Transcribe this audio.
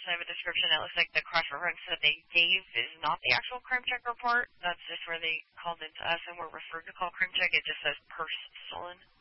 actually have a description. It looks like the crash reference that they gave is not the actual crime check report. That's just where they called into us and were referred to call crime check. It just says purse stolen.